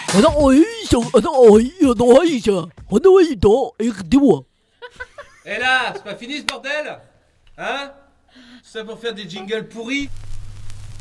Et là, c'est pas fini ce bordel? Hein? Tout ça pour faire des jingles pourris?